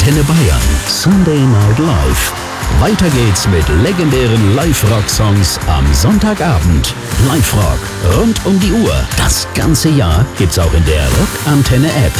Antenne Bayern. Sunday Night Live. Weiter geht's mit legendären Live-Rock-Songs am Sonntagabend. Live-Rock rund um die Uhr. Das ganze Jahr gibt's auch in der Rock Antenne App.